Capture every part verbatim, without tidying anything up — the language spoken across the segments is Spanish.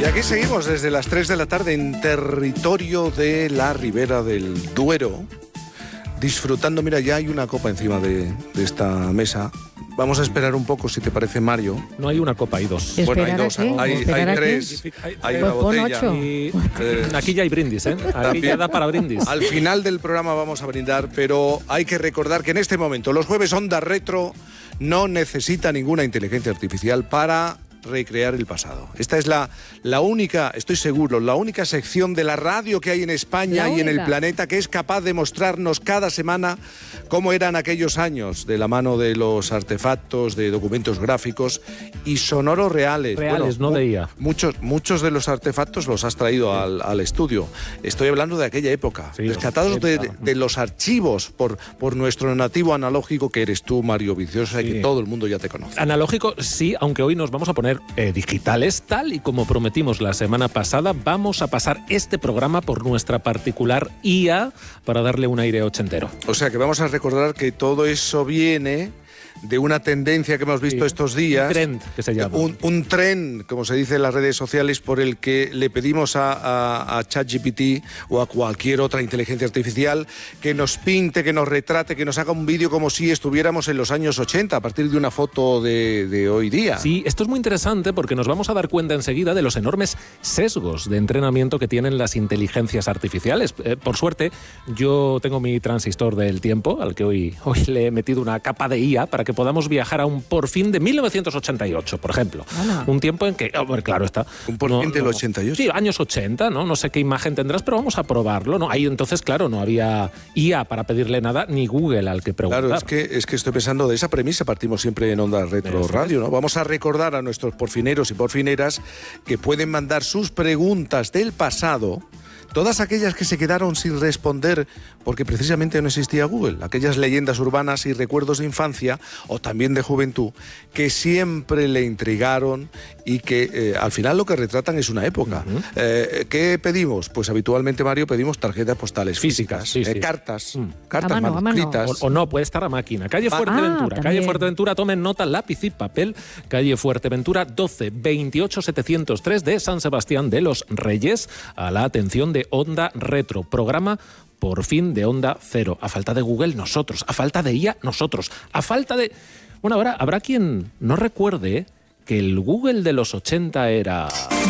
Y aquí seguimos desde las tres de la tarde en territorio de la Ribera del Duero, disfrutando. Mira, ya hay una copa encima de, de esta mesa. Vamos a esperar un poco, si te parece, Mario. No hay una copa, hay dos. Bueno, hay dos, hay, hay tres, hay, hay una botella. Y, eh, aquí ya hay brindis, ¿eh? Aquí ya da para brindis. Al final del programa vamos a brindar, pero hay que recordar que en este momento, los jueves Onda Retro no necesita ninguna inteligencia artificial para recrear el pasado. Esta es la, la única, estoy seguro, la única sección de la radio que hay en España y en el planeta que es capaz de mostrarnos cada semana cómo eran aquellos años, de la mano de los artefactos, de documentos gráficos y sonoros reales. Reales, bueno, no de I A. Muchos, muchos de los artefactos los has traído sí. al, al estudio. Estoy hablando de aquella época, sí, rescatados de, de los archivos por, por nuestro nativo analógico que eres tú, Mario Viciosa, sí. y que todo el mundo ya te conoce. Analógico, sí, aunque hoy nos vamos a poner Eh, digitales, tal y como prometimos la semana pasada. Vamos a pasar este programa por nuestra particular I A para darle un aire ochentero. O sea que vamos a recordar que todo eso viene de una tendencia que hemos visto sí, estos días. Un trend, que se llama. Un, un trend, como se dice en las redes sociales, por el que le pedimos a, a, a ChatGPT o a cualquier otra inteligencia artificial que nos pinte, que nos retrate, que nos haga un vídeo como si estuviéramos en los años ochenta, a partir de una foto de, de hoy día. Sí, esto es muy interesante porque nos vamos a dar cuenta enseguida de los enormes sesgos de entrenamiento que tienen las inteligencias artificiales. Eh, por suerte, yo tengo mi transistor del tiempo, al que hoy, hoy le he metido una capa de I A para que podamos viajar a un porfín de mil novecientos ochenta y ocho, por ejemplo. Hola. Un tiempo en que, oh, bueno, claro está. ¿Un porfín no, del no, ochenta y ocho? Sí, años ochenta, ¿no? No sé qué imagen tendrás, pero vamos a probarlo, ¿no? Ahí entonces, claro, no había I A para pedirle nada, ni Google al que preguntar. Claro, es que, es que estoy pensando de esa premisa, partimos siempre en Onda Retro Eso Radio, ¿no? Vamos a recordar a nuestros porfineros y porfineras que pueden mandar sus preguntas del pasado, todas aquellas que se quedaron sin responder porque precisamente no existía Google, aquellas leyendas urbanas y recuerdos de infancia o también de juventud que siempre le intrigaron y que eh, al final lo que retratan es una época. Uh-huh. eh, ¿Qué pedimos? Pues habitualmente, Mario, pedimos tarjetas postales físicas, físicas sí, eh, sí. cartas, mm. cartas mano, manuscritas. O, o no, puede estar a máquina. Calle Fuerteventura, ah, calle Fuerteventura, tomen nota, lápiz y papel, calle Fuerteventura doce veintiocho setecientos tres de San Sebastián de los Reyes, a la atención de Onda Retro, programa por fin de Onda Cero. A falta de Google, nosotros. A falta de I A, nosotros. A falta de... Bueno, ahora habrá quien no recuerde que el Google de los ochenta era...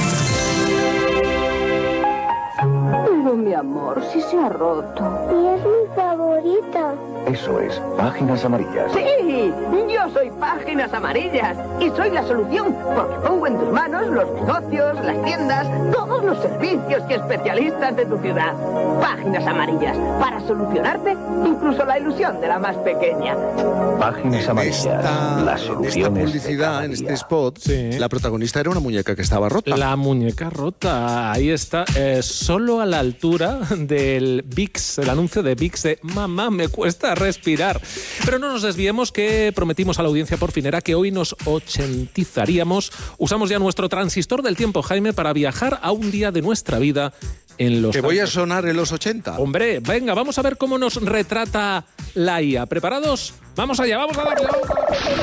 Pero mi amor, si se ha roto. Y es mi favorita. Eso es, Páginas Amarillas. Sí, yo soy Páginas Amarillas y soy la solución, porque pongo en tus manos los negocios, las tiendas, todos los servicios y especialistas de tu ciudad. Páginas Amarillas, para solucionarte incluso la ilusión de la más pequeña. Páginas Amarillas, esta, las soluciones. En esta publicidad, en este spot, sí. la protagonista era una muñeca que estaba rota. La muñeca rota, ahí está, eh, solo a la altura del Vicks, el anuncio de Vicks de mamá, me cuesta respirar. Pero no nos desviemos, que prometimos a la audiencia porfinera que hoy nos ochentizaríamos. Usamos ya nuestro transistor del tiempo, Jaime, para viajar a un día de nuestra vida en los... Que voy a sonar en los ochenta. Hombre, venga, vamos a ver cómo nos retrata la I A. ¿Preparados? Vamos allá, vamos a darle. Vamos a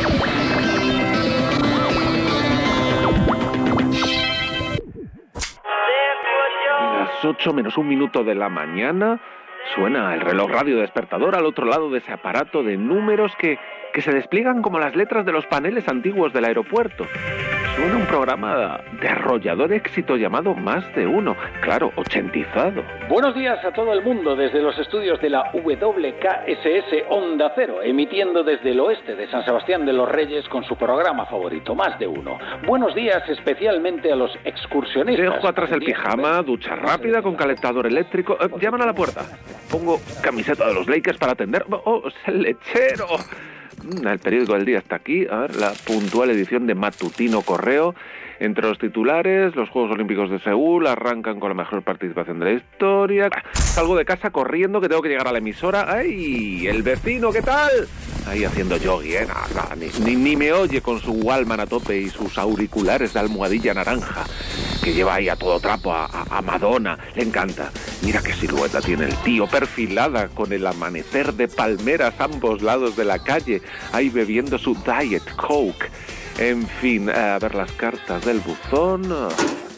Las ocho menos un minuto de la mañana suena el reloj radio despertador al otro lado de ese aparato de números que, que se despliegan como las letras de los paneles antiguos del aeropuerto. Suena un programa de arrollador éxito llamado Más de Uno, claro, ochentizado. Buenos días a todo el mundo desde los estudios de la W K S S Onda Cero, emitiendo desde el oeste de San Sebastián de los Reyes con su programa favorito, Más de Uno. Buenos días especialmente a los excursionistas. Dejo atrás el pijama, ducha rápida con calentador eléctrico. Eh, llaman a la puerta. Pongo camiseta de los Lakers para atender. ¡Oh, es el lechero! El periódico del día está aquí, a ver, la puntual edición de Matutino Correo. Entre los titulares, los Juegos Olímpicos de Seúl arrancan con la mejor participación de la historia. Salgo de casa corriendo que tengo que llegar a la emisora. ¡Ay! El vecino, ¿qué tal? Ahí haciendo yogi, ¿eh? Nada, nada, ni, ni, ni me oye con su Walkman a tope y sus auriculares de almohadilla naranja, que lleva ahí a todo trapo a, a, a Madonna. Le encanta. Mira qué silueta tiene el tío, perfilada con el amanecer de palmeras a ambos lados de la calle, ahí bebiendo su Diet Coke. En fin, a ver las cartas del buzón.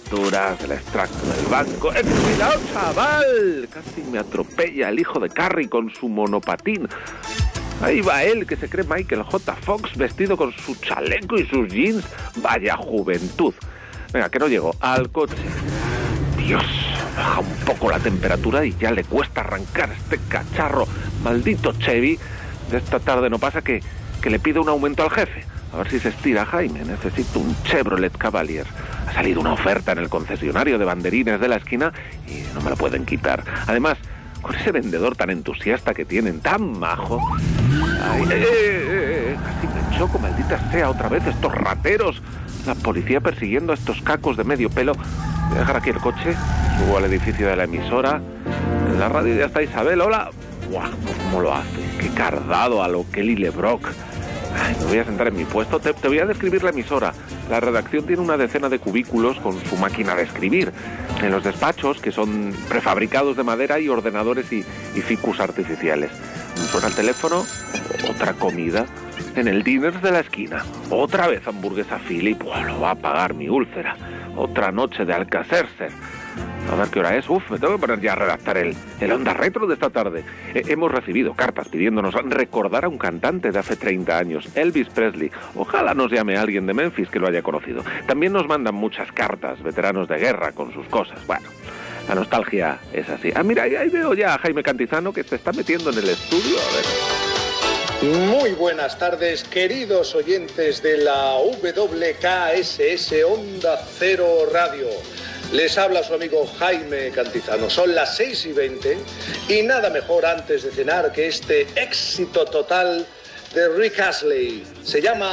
facturas, el extracto del banco. ¡Eh, cuidado, chaval! Casi me atropella el hijo de Carrie con su monopatín. Ahí va él, que se cree Michael J. Fox, vestido con su chaleco y sus jeans. Vaya juventud. Venga, que no llego. Al coche. Dios, baja un poco la temperatura y ya le cuesta arrancar este cacharro. Maldito Chevy. De esta tarde no pasa que, que le pido un aumento al jefe. A ver si se estira, Jaime. Necesito un Chevrolet Cavalier. Ha salido una oferta en el concesionario de banderines de la esquina y no me lo pueden quitar. Además, con ese vendedor tan entusiasta que tienen, tan majo. Ay, eh, eh, eh, casi me choco, maldita sea, otra vez estos rateros. La policía persiguiendo a estos cacos de medio pelo. Voy a dejar aquí el coche, subo al edificio de la emisora. En la radio ya está Isabel, hola. ¡Buah! ¿Cómo lo hace? ¡Qué cardado a lo Kelly LeBrock! Ay, me voy a sentar en mi puesto. Te, te voy a describir la emisora. La redacción tiene una decena de cubículos con su máquina de escribir. En los despachos, que son prefabricados de madera, y ordenadores y, y ficus artificiales. Suena el teléfono, otra comida. En el Diners de la esquina, otra vez hamburguesa Philip. Buah, lo va a pagar mi úlcera. Otra noche de Alcacercer. A ver qué hora es. Uf, me tengo que poner ya a redactar el, el Onda Retro de esta tarde. Eh, hemos recibido cartas pidiéndonos recordar a un cantante de hace treinta años, Elvis Presley. Ojalá nos llame alguien de Memphis que lo haya conocido. También nos mandan muchas cartas, veteranos de guerra con sus cosas. Bueno, la nostalgia es así. Ah, mira, ahí, ahí veo ya a Jaime Cantizano que se está metiendo en el estudio. A ver. Muy buenas tardes, queridos oyentes de la W K S S Onda Cero Radio. Les habla su amigo Jaime Cantizano. Son las seis y veinte y nada mejor antes de cenar que este éxito total de Rick Astley. Se llama...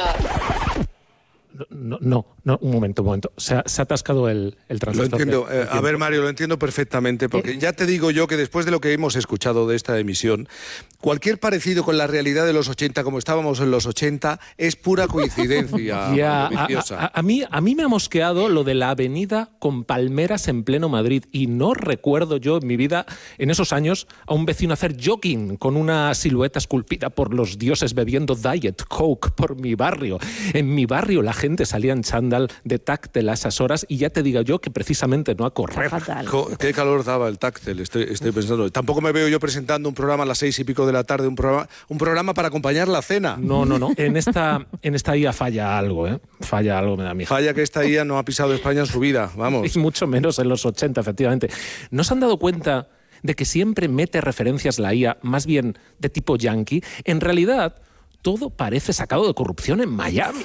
No, no, no, un momento, un momento. Se ha, se ha atascado el, el transistor. Lo entiendo. Eh, a ver, Mario, lo entiendo perfectamente, porque ¿Eh? ya te digo yo que después de lo que hemos escuchado de esta emisión, cualquier parecido con la realidad de los ochenta, como estábamos en los ochenta, es pura coincidencia. Ya, a, a, a, mí, a mí me ha mosqueado lo de la avenida con palmeras en pleno Madrid, y no recuerdo yo en mi vida, en esos años, a un vecino hacer jogging con una silueta esculpida por los dioses bebiendo Diet Coke por mi barrio. En mi barrio la gente salía en chándal de táctil a esas horas, y ya te digo yo que precisamente no a correr. Qué calor daba el táctil, estoy, estoy pensando. Tampoco me veo yo presentando un programa a las seis y pico de la tarde, un programa, un programa para acompañar la cena. No, no, no. En esta, en esta I A falla algo, ¿eh? Falla algo, me da miedo. Falla que esta I A no ha pisado España en su vida, vamos. Y mucho menos en los ochenta, efectivamente. ¿No se han dado cuenta de que siempre mete referencias la I A, más bien de tipo yankee? En realidad, todo parece sacado de corrupción en Miami.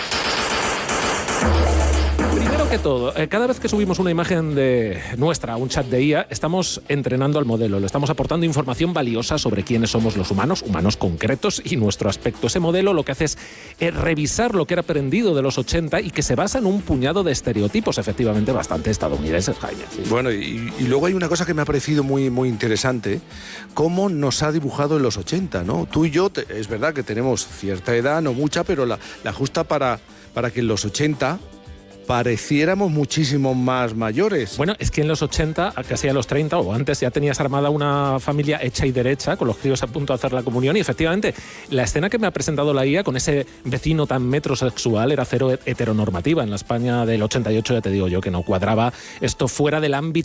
Primero que todo, cada vez que subimos una imagen de nuestra a un chat de I A, estamos entrenando al modelo, le estamos aportando información valiosa sobre quiénes somos los humanos, humanos concretos, y nuestro aspecto. Ese modelo lo que hace es revisar lo que era aprendido de los ochenta y que se basa en un puñado de estereotipos, efectivamente bastante estadounidenses, Jaime. Sí. Bueno, y, y luego hay una cosa que me ha parecido muy, muy interesante, cómo nos ha dibujado en los ochenta, ¿no? Tú y yo, te, es verdad que tenemos cierta edad, no mucha, pero la, la justa para, para que en los ochenta... pareciéramos muchísimo más mayores. Bueno, es que en los ochenta, casi a los treinta o antes, ya tenías armada una familia hecha y derecha, con los críos a punto de hacer la comunión, y efectivamente, la escena que me ha presentado la I A con ese vecino tan metrosexual era cero heteronormativa. En la España del ochenta y ocho, ya te digo yo, que no cuadraba esto fuera del ámbito